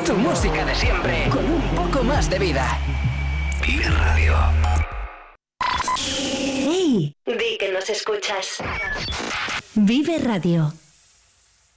Tu música de siempre, con un poco más de vida. Vive Radio. ¡Hey! Di que nos escuchas. Vive Radio.